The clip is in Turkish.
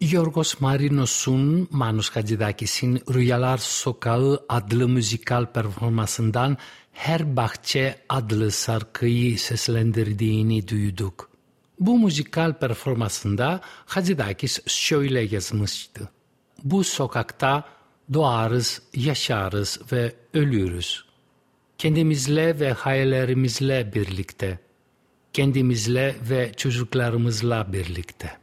Yorgos Marinos'un, Manos Hacıdakis'in Rüyalar Sokağı adlı müzikal performansından Her Bahçe adlı şarkıyı seslendirdiğini duyduk. Bu müzikal performansında Hacıdakis şöyle yazmıştı. Bu sokakta doğarız, yaşarız ve ölürüz. Kendimizle ve hayallerimizle birlikte. Kendimizle ve çocuklarımızla birlikte.